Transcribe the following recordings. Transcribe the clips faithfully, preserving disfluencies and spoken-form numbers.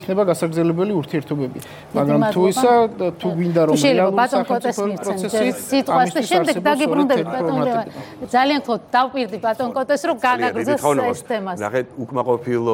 ხდება გასაგრძელებელი ურთიერთობები, მაგრამ თუ ისა თუ გვინდა რომ რეალური სახელმწიფო პროცესი სიტყვას და შემდეგ დაგიბრუნდებით ბატონ ძალიან ხო დავპირდი ბატონ კოტეს რომ განაგრძოს ეს თემას. ნახეთ უკმაყოფილო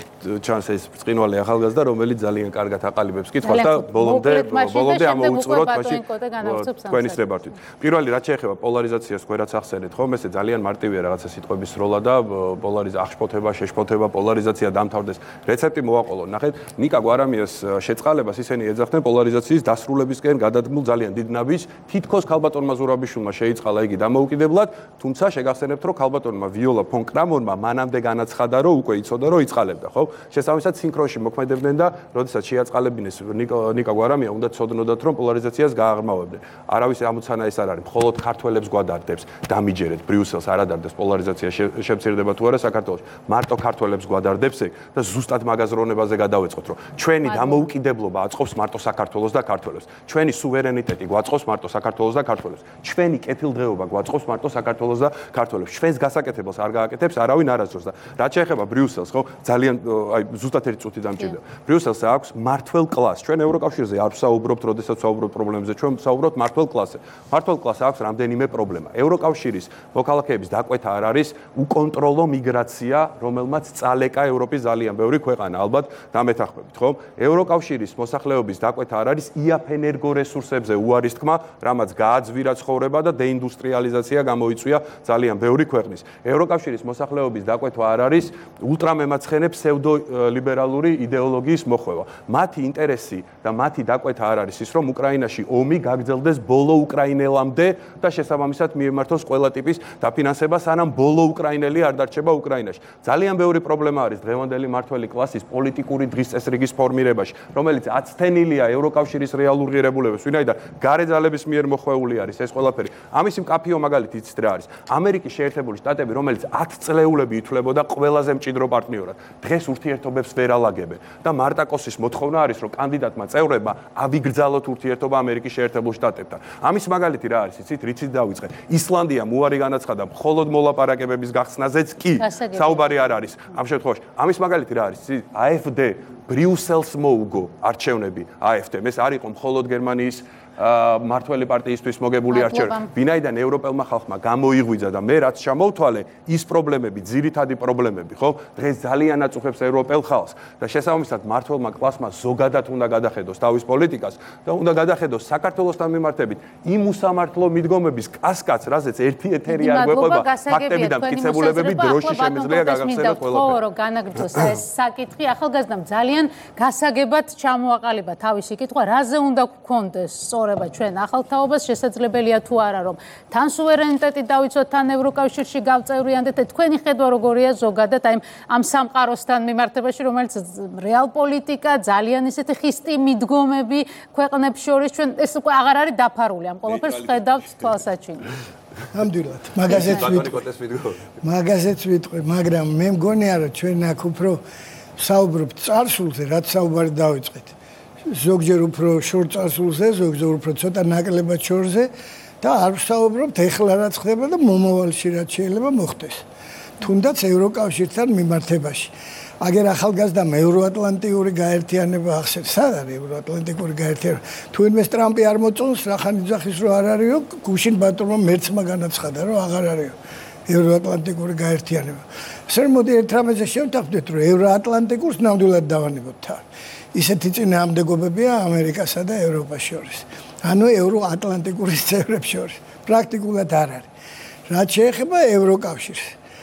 ჩანს ეს ბრწყინვალე ახალგაზრდა რომელიც ძალიან კარგად აყალიბებს კითხვას და ბოლომდე ბოლომდე ამოუწყუროთ მაშინ თქვენი სრებართვით. პირველი რაც შეეხება პოლარიზაციას გვერდს ახსენეთ ხომ ესე ძალიან მარტივია რაღაცა სიტყვების სროლა და პოლარიზაცია აღშფოთება, შეშფოთება, პოლარიზაცია დამთავრდეს. რეცეპტი მოვაყოლო. ნახეთ ნიკა გვარამიას შეწყალებას ისინი ეძახდნენ პოლარიზაციის დასრულებისკენ გადადგმულ ძალიან დიდ ნაბიჯს. თითქოს ქალბატონმა ზურაბიშვილმა შეიწყალა იგი დამოუკიდებლად, თუმცა შეგახსენებთ, რომ ქალბატონმა ვიოლა ფონ კრამონმა მანამდე განაცხადა, რომ უკვე იცოდა, რომ იწყალებდა, ხო? შესაბამისად სინქრონში მოქმედებდნენ და როდესაც შეაწყალებინეს ნიკა გვარამია, უნდა ცოდნოდათ, რომ პოლარიზაციას გააღრმავებდნენ. არავის ამოცანა ეს არ არის, მხოლოდ ქართველებს გვადარდებს, დამიჯერეთ ბრიუსელს არ ადარდებს პოლარიზაცია შემცირდება თუ არა საქართველოში. მარტო ქართველებს გვადარდებს ეგ და ზუსტად მაგაზრონებაზე გადავეწყოთ. ჩვენი დამოუკიდებლობა აწყობს მარტო საქართველოს და ქართველებს. ჩვენი სუვერენიტეტი გვაწყობს მარტო საქართველოს და ქართველებს. ჩვენი კეთილდღეობა გვაწყობს მარტო საქართველოს და ქართველებს. ჩვენს გასაკეთებელს არ გააკეთებს არავინ არასდროს და რაც შეეხება ბრიუსელს, ხო, ძალიან აი ზუსტად ერთი წუთი დამჭირდება. ბრიუსელს აქვს მართველ კლასს. ჩვენ ევროკავშირზე არ ვსაუბრობთ, როდესაც ვსაუბრობთ პრობლემებზე, ჩვენ ვსაუბრობთ მართველ კლასზე. მართველ კლასს აქვს რამდენიმე პრობლემა. ევროკავშირის მოქალაქეების დაკვეთა არ არის უკონტროლო მიგრაცია, რომელმაც წალეკა ევროპის ძალიან ბევრი ქვეყანა, ალბათ დამეთახმებით. ხო? ევროკავშირის მოსახლეობის დაკვეთა არ არის იაფენერგორესურსებზე უარის თქმა, რამაც გააძვირა ცხოვრება და დეინდუსტრიალიზაცია გამოიწვია ძალიან ბევრი ქვეყნის. ევროკავშირის მოსახლეობის დაკვეთა არ არის ულტრამემაცხენე ფსევდოლიბერალური იდეოლოგიის მოხვევა. მათი ინტერესი და მათი დაკვეთა არ არის ის, რომ უკრაინაში ომი გაგრძელდეს ბოლო უკრაინელამდე და შესაბამისად მიემართოს ყველა ტიპის დაფინანსება, სანამ ბოლო უკრაინელი არ დარჩება უკრაინაში. ძალიან ბევრი პრობლემა არის დღევანდელი მართველი კლასის პოლიტიკური დღის წესრიგის ფორმირებაში, რომელიც აცთენილია ევროკავშირის რეალურ ღირებულებებს, ვინაიდან გარე ძალების მიერ მოხვეული არის ეს ყველაფერი. ამისი მკაფიო მაგალითი იცით რა არის? ამერიკის შეერთებული შტატები, რომელიც ათ წლეულები ითვლებოდა ყველაზე მჭიდრო პარტნიორად, დღეს ურთიერთობებს ვერ ალაგებენ და მარტაკოსის მოთხოვნა არის, რომ კანდიდატმა წევრებმა ავიგრძალოთ ურთიერთობა ამერიკის შეერთებულ შტატებთან. ამის მაგალითი რა არის? იცით, რითიც დავიწყე? ისლანდიამ უარი განაცხადა მხოლოდ მოლაპარაკებების გახსნაზეც კი საუბარი არ არის. ამ შემთხვევაში ამის მაგალითი რა არის? AfD ბრიუსელს მოუგო არჩევნები AfD-მ. ეს არ იყო მხოლოდ გერმანიის მართველი პარტიისთვის მოგებული არჩევნები. ვინაიდან ევროპელმა ხალხმა გამოიღვიძა და მე რაც ჩამოვთვალე, ის პრობლემები, ძირითადი პრობლემები, ხო? დღეს ძალიან აწუხებს ევროპელ ხალხს და შესაბამისად მართველმა კლასმა ზოგადად უნდა გადახედოს თავის პოლიტიკას და უნდა გადახედოს საქართველოსთან მიმართებით იმ უსამართლო მიდგომების კასკადს, რაზეც ერთი ეთერი არ გვეყვება, ფაქტები და მტკიცებულებები დროში შემიძლია გაგახსენოთ ყველაფერი. ხო, რომ განაგრძოს ეს საკითხი, ახალგაზრდამ ძალიან გასაგებად ჩამოაყალიბა თავისი კითხვა, რაზე უნდა გქონდეს ჩვენ ახალთაობას შესაძლებელია თუ არა რომ თან სუვერენიტეტი დავიცვათ, თან ევროკავშირში გავწევრიანდეთ და თქვენი ხედვა როგორია ზოგადად აი ამ სამყაროსთან მიმართებაში, რომელიც რეალ პოლიტიკა, ძალიან ისეთი ხისტი მიდგომები ქვეყნებს შორის ჩვენ ეს უკვე აღარ არის დაფარული ამ ყველაფერს ხედავთ თვალსაჩინო. ნამდვილად მაგაზეც ვიტყვი მაგაზეც ვიტყვი მაგრამ მე მგონია რომ ჩვენ აქ უფრო საუბრობთ წარსულზე, რაც საუბარი დავიწყეთ. ზოგჯერ უფრო შორ წარსულზე, ზოგჯერ უფრო ცოტა ნაკლებად შორზე და არ ვსაუბრობთ ეხლა რაც ხდება და მომავალში რაც შეიძლება მოხდეს. თუნდაც ევროკავშირთან მიმართებაში. აგერ ახალგაზრდამ ევროატლანტიკური გაერთიანება ახსენე. სად არის ევროატლანტიკური გაერთიანება? თუ ინვეს ტრამპი არ მოწონს, რახანი ძახის რო არ არისო, გუშინ ბატონმა მერცმა განაცხადა, რომ აღარ არისო ევროატლანტიკური გაერთიანება. ასე რომ მოდი ერთ რამეზე შევთანხმდეთ, რომ ევროატლანტიკურს ნამდვილად დავანებოთ თან. ისეთი წინააღმდეგობებია ამერიკასა და ევროპას შორის. ანუ ევროატლანტიკური წევრებს შორის. პრაქტიკულად არ არის. რაც შეეხება ევროკავშირს.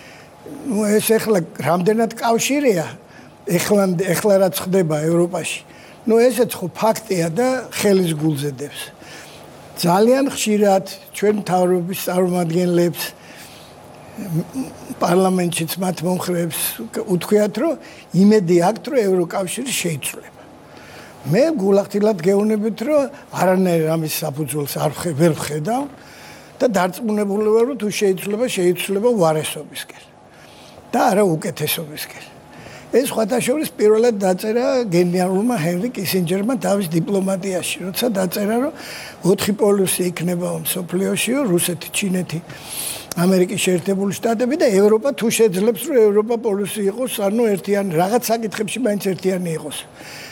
ნუ ეს ახლა რამდენად კავშირია? ეხლა ეხლა რაც ხდება ევროპაში. ნუ ესეც ხო ფაქტია და ხელის გულზედებს. ძალიან ხშირად ჩვენ მთავრობის წარმომადგენლებს პარლამენტშიც მათ მომხრეებს უთქვიათ, რომ იმედი აქვს, რომ ევროკავშირი შეიცვლება. მე გულახდილად გეუბნებით, რომ არანაირ ამის საფუძველს არ ვერ ვხედავ და დარწმუნებული ვარ, რომ თუ შეიცვლება, შეიცვლება უარესობისკენ და არა უკეთესობისკენ. ეს სხვათა შორის პირველად დაწერა გენიალურმა ჰენრი კისინჯერმა თავის დიპლომატიაში, როცა დაწერა, რომ ოთხი პოლუსი იქნება მსოფლიოში, რუსეთი, ჩინეთი, ამერიკის შეერთებული შტატები და ევროპა თუ შეძლებს, რომ ევროპა პოლუსი იყოს, ანუ ერთიანი რაღაც საკითხებში მაინც ერთიანი იყოს.